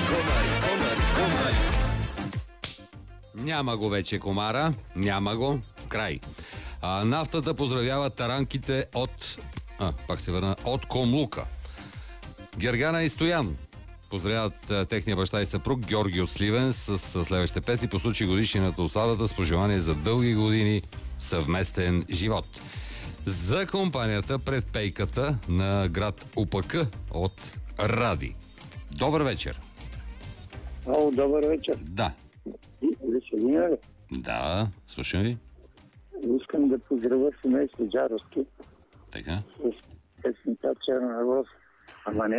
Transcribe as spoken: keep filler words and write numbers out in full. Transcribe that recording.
Комари, комари, комари. Няма го вече комара, няма го, край. А, нафтата поздравява таранките от... А, пак се върна, от Комлука. Гергана и Стоян поздравяват а, техния баща и съпруг Георги от Сливен с, с следващите песни по случай годишнината от сватбата с пожелание за дълги години съвместен живот. За компанията пред пейката на град УПК от Ради. Добър вечер. Ало, добър вечер. Да. Веселина ли? Да, слушам ви. Искам да поздравя семейство Джаровски Така. с песента Черна роз. Ама не